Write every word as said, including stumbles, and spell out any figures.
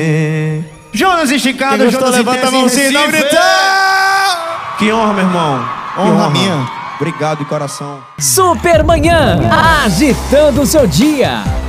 Jonas esticado, Jonas levanta a mãozinha, não gritar! Que honra, meu irmão. Honra, honra minha. Obrigado de coração. Super Manhã, agitando o seu dia.